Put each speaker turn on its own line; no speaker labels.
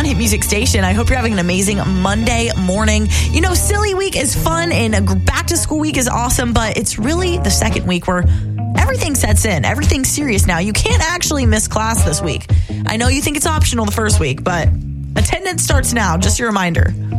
Hit Music Station. I hope you're having an amazing Monday morning. You know, Silly Week is fun and back to school week is awesome, but it's really the second week where everything sets in. Everything's serious now. You can't actually miss class this week. I know you think it's optional the first week, but attendance starts now. Just a reminder.